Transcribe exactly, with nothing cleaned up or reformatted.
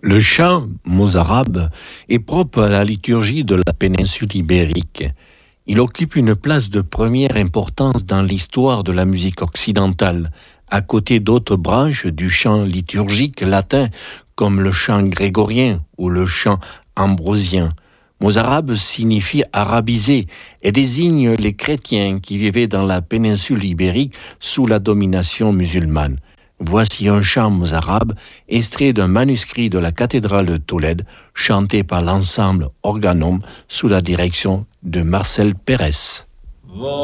Le chant mozarabe est propre à la liturgie de la péninsule ibérique. Il occupe une place de première importance dans l'histoire de la musique occidentale, à côté d'autres branches du chant liturgique latin comme le chant grégorien ou le chant ambrosien. Mozarabe signifie arabisé et désigne les chrétiens qui vivaient dans la péninsule ibérique sous la domination musulmane. Voici un chant mozarabe extrait d'un manuscrit de la cathédrale de Tolède, chanté par l'ensemble Organum sous la direction de Marcel Pérez.